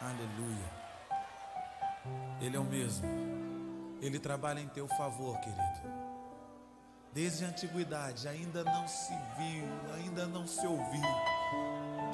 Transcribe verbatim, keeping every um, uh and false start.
Aleluia. Ele é o mesmo. Ele trabalha em teu favor, querido. Desde a antiguidade ainda não se viu, ainda não se ouviu